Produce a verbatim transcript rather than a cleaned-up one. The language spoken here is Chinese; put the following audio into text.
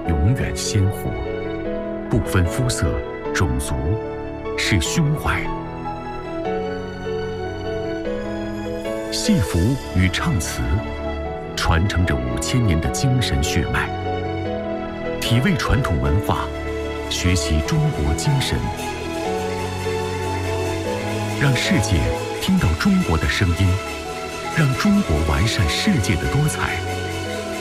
永远鲜活，不分肤色、种族，是胸怀。戏服与唱词，传承着五千年的精神血脉，体味传统文化，学习中国精神，让世界听到中国的声音，让中国完善世界的多彩。